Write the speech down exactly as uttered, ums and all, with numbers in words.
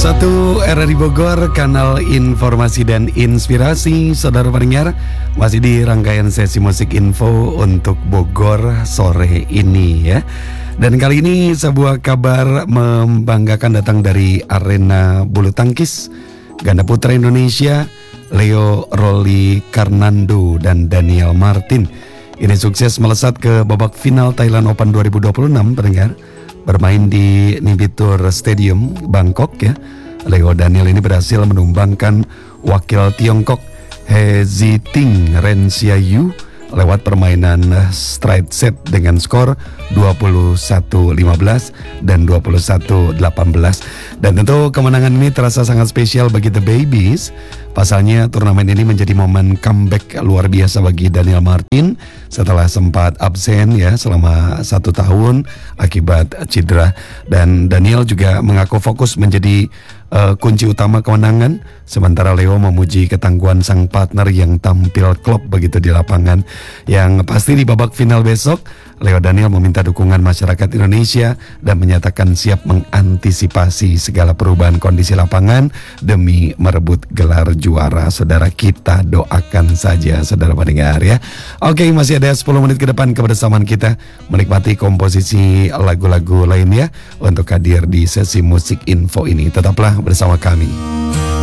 satu R R I Bogor, kanal informasi dan inspirasi. Saudara pendengar, masih di rangkaian sesi musik info untuk Bogor sore ini ya. Dan kali ini sebuah kabar membanggakan datang dari arena bulu tangkis ganda putra Indonesia. Leo Rolly Karnando dan Daniel Martin ini sukses melesat ke babak final Thailand Open dua ribu dua puluh enam, pendengar. Bermain di Nibitur Stadium, Bangkok ya. Leo Daniel ini berhasil menumbangkan wakil Tiongkok He Ziting Rensiayu lewat permainan straight set dengan skor dua puluh satu lima belas dan dua puluh satu delapan belas. Dan tentu kemenangan ini terasa sangat spesial bagi The Babies. Pasalnya turnamen ini menjadi momen comeback luar biasa bagi Daniel Martin setelah sempat absen ya selama satu tahun akibat cedera. Dan Daniel juga mengaku fokus menjadi uh, kunci utama kemenangan, sementara Leo memuji ketangguhan sang partner yang tampil klop begitu di lapangan. Yang pasti di babak final besok, Leo Daniel meminta dukungan masyarakat Indonesia dan menyatakan siap mengantisipasi segala perubahan kondisi lapangan demi merebut gelar juara. Saudara, kita doakan saja, saudara pendengar ya. Oke, masih ada sepuluh menit ke depan kebersamaan kita menikmati komposisi lagu-lagu lainnya untuk hadir di sesi musik info ini. Tetaplah bersama kami.